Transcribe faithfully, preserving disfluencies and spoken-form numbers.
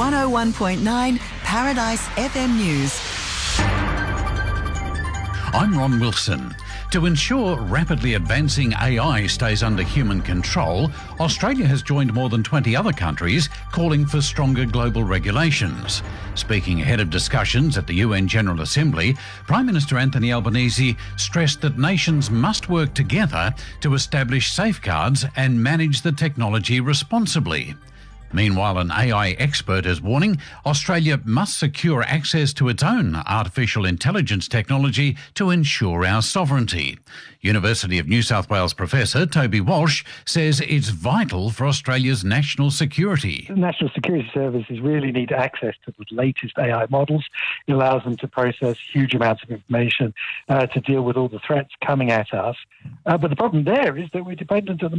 one oh one point nine Paradise F M News. I'm Ron Wilson. To ensure rapidly advancing A I stays under human control, Australia has joined more than twenty other countries calling for stronger global regulations. Speaking ahead of discussions at the U N General Assembly, Prime Minister Anthony Albanese stressed that nations must work together to establish safeguards and manage the technology responsibly. Meanwhile, an A I expert is warning Australia must secure access to its own artificial intelligence technology to ensure our sovereignty. University of New South Wales professor Toby Walsh says it's vital for Australia's national security. The National Security Services really need access to the latest A I models. It allows them to process huge amounts of information uh, to deal with all the threats coming at us. Uh, but the problem there is that we're dependent on the